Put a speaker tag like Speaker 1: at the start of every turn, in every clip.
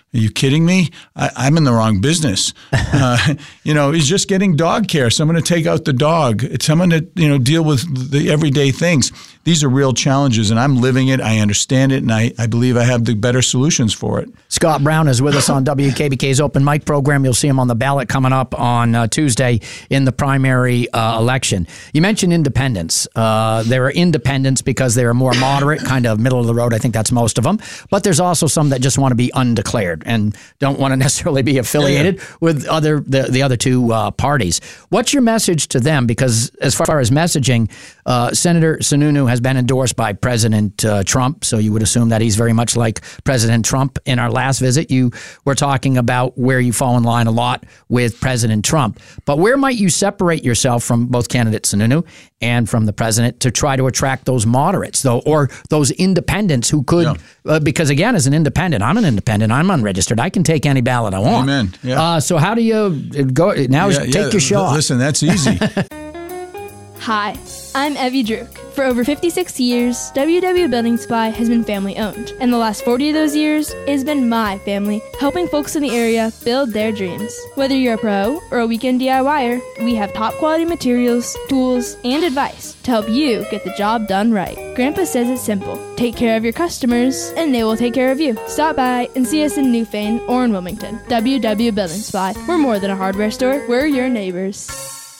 Speaker 1: Are you kidding me? I'm in the wrong business. He's just getting dog care. Someone to take out the dog. It's someone to, deal with the everyday things. These are real challenges, and I'm living it. I understand it, and I believe I have the better solutions for it.
Speaker 2: Scott Brown is with us on WKBK's Open Mic program. You'll see him on the ballot coming up on Tuesday in the primary election. You mentioned independents. There are independents because they are more moderate, kind of middle of the road. I think that's most of them. But there's also some that just want to be undeclared and don't want to necessarily be affiliated with the other two parties. What's your message to them? Because as far as messaging, Senator Sununu has been endorsed by President Trump, so you would assume that he's very much like President Trump. In our last visit, you were talking about where you fall in line a lot with President Trump. But where might you separate yourself from both candidate Sununu and from the president to try to attract those moderates, though, or those independents who could, because again, as an independent, I'm an independent, I'm unregistered, I can take any ballot I want.
Speaker 1: Amen. Yeah.
Speaker 2: So how do you go now? Take your shot.
Speaker 1: Listen, that's easy.
Speaker 3: Hi, I'm Evie Druk. For over 56 years, WW Building Supply has been family-owned, and the last 40 of those years, it has been my family helping folks in the area build their dreams. Whether you're a pro or a weekend DIYer, we have top-quality materials, tools, and advice to help you get the job done right. Grandpa says it's simple. Take care of your customers, and they will take care of you. Stop by and see us in Newfane or in Wilmington. WW Building Supply. We're more than a hardware store. We're your neighbors.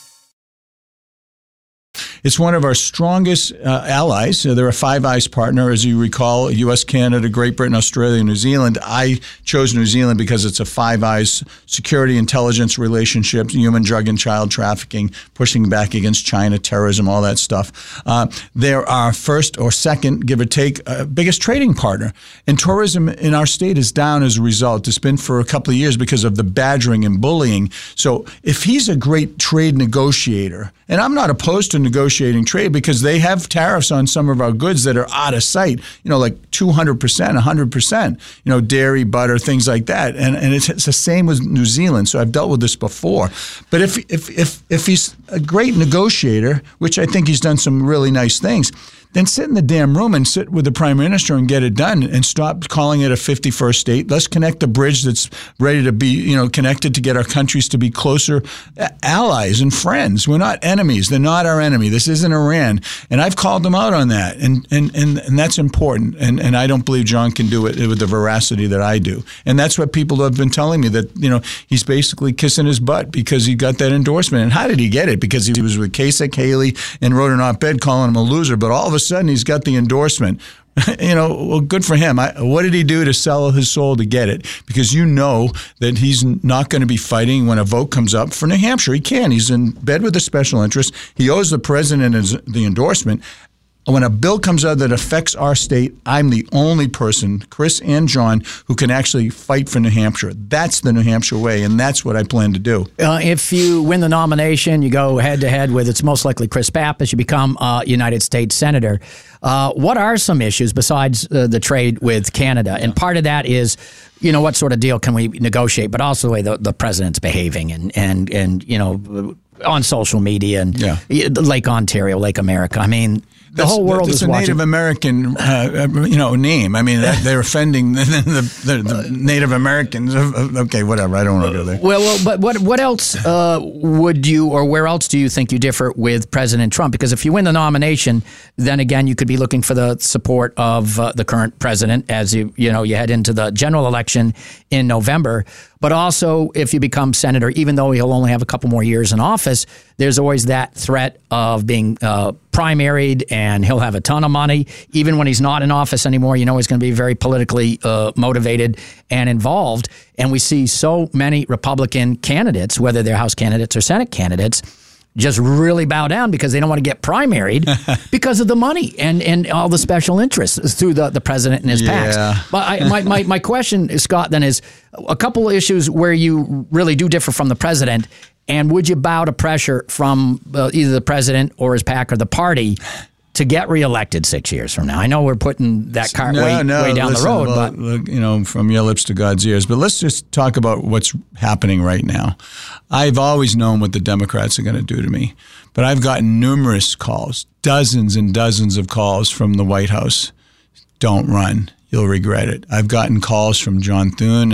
Speaker 1: It's one of our strongest allies. They're a Five Eyes partner, as you recall, U.S., Canada, Great Britain, Australia, New Zealand. I chose New Zealand because it's a Five Eyes security intelligence relationship, human, drug, and child trafficking, pushing back against China, terrorism, all that stuff. They're our first or second, give or take, biggest trading partner. And tourism in our state is down as a result. It's been for a couple of years because of the badgering and bullying. So if he's a great trade negotiator, and I'm not opposed to negotiating trade because they have tariffs on some of our goods that are out of sight, like 200%, 100%, dairy, butter, things like that. And it's the same with New Zealand. So I've dealt with this before. But if he's a great negotiator, which I think he's done some really nice things, then sit in the damn room and sit with the Prime Minister and get it done and stop calling it a 51st state. Let's connect a bridge that's ready to be, connected to get our countries to be closer allies and friends. We're not enemies. They're not our enemy. This isn't Iran. And I've called them out on that. And that's important. And I don't believe John can do it with the veracity that I do. And that's what people have been telling me, that, he's basically kissing his butt because he got that endorsement. And how did he get it? Because he was with Kasich, Haley, and wrote an op-ed calling him a loser. But all of a sudden he's got the endorsement. Well, good for him. What did he do to sell his soul to get it? Because that he's not going to be fighting when a vote comes up for New Hampshire. He can. He's in bed with the special interest. He owes the president the endorsement. When a bill comes out that affects our state, I'm the only person, Chris and John, who can actually fight for New Hampshire. That's the New Hampshire way, and that's what I plan to do.
Speaker 2: If you win the nomination, you go head-to-head with, it's most likely Chris Pappas, you become a United States Senator. What are some issues besides the trade with Canada? And part of that is, what sort of deal can we negotiate, but also the way the president's behaving and on social media and Lake Ontario, Lake America. I mean, the whole world is watching. It's a
Speaker 1: Native American, name. I mean, they're offending the Native Americans. Okay, whatever. I don't want to go there.
Speaker 2: Well, but what else would you, or where else do you think you differ with President Trump? Because if you win the nomination, then again, you could be looking for the support of the current president as you head into the general election in November. But also, if you become senator, even though he'll only have a couple more years in office, there's always that threat of being primaried, and he'll have a ton of money. Even when he's not in office anymore, he's going to be very politically motivated and involved. And we see so many Republican candidates, whether they're House candidates or Senate candidates, just really bow down because they don't want to get primaried because of the money and all the special interests through the president and his PACs. But my question, Scott, then is a couple of issues where you really do differ from the president, and would you bow to pressure from either the president or his PAC or the party to get reelected 6 years from now? I know we're putting that cart way down the road.
Speaker 1: But from your lips to God's ears. But let's just talk about what's happening right now. I've always known what the Democrats are going to do to me. But I've gotten numerous calls, dozens and dozens of calls from the White House. Don't run. You'll regret it. I've gotten calls from John Thune